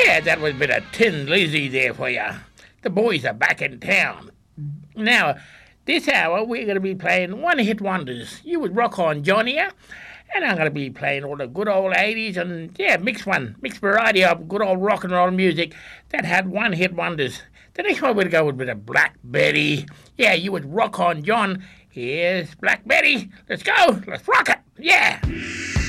Yeah, that was a bit of Tin Lizzy there for you. The boys are back in town. Now, this hour we're going to be playing one-hit wonders. You would rock on, Johnny, and I'm going to be playing all the good old 80s and, mixed variety of good old rock and roll music that had one-hit wonders. The next one we'd go with a Black Betty. Yeah, you would rock on, John. Here's Black Betty. Let's go. Let's rock it. Yeah.